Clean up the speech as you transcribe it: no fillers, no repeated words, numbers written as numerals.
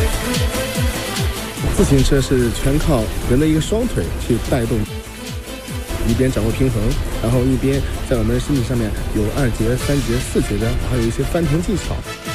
自行车是全靠人的一个双腿去带动，一边掌握平衡，然后一边在我们的身体上面有2节、3节、4节的，还有一些翻腾技巧。